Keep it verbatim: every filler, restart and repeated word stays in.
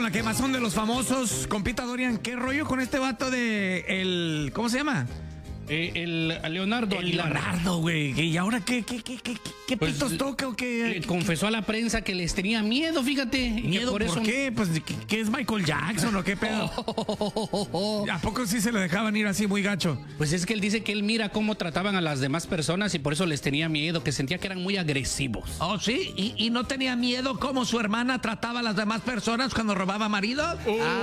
la quemazón de los famosos. Compita Dorian, ¿qué rollo con este vato de el... ¿Cómo se llama? Eh, el Leonardo El Aguilar. Leonardo, güey. ¿Y ahora qué, qué, qué, qué, qué Pues, pitos toca o qué? Le confesó a la prensa que les tenía miedo, fíjate. y que ¿Miedo por, eso... qué? Pues, ¿qué, qué es Michael Jackson o qué pedo? ¿A poco sí se le dejaban ir así muy gacho? Pues es que él dice que él mira cómo trataban a las demás personas y por eso les tenía miedo, que sentía que eran muy agresivos. ¿Oh, sí? ¿Y, y no tenía miedo cómo su hermana trataba a las demás personas cuando robaba marido?